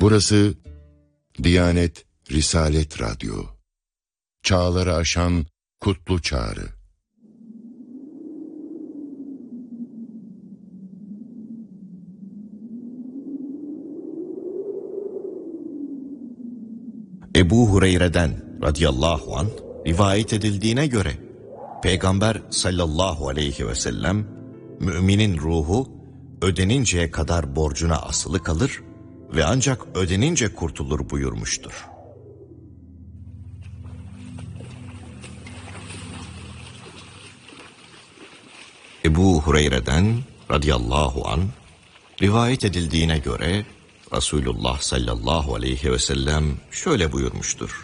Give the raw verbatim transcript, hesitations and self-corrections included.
Burası Diyanet Risalet Radyo. Çağları aşan kutlu çağrı. Ebu Hureyre'den radıyallahu anh rivayet edildiğine göre Peygamber sallallahu aleyhi ve sellem müminin ruhu ödeninceye kadar borcuna asılı kalır ve ancak ödenince kurtulur buyurmuştur. Ebu Hureyre'den radıyallahu anh rivayet edildiğine göre Resulullah sallallahu aleyhi ve sellem şöyle buyurmuştur.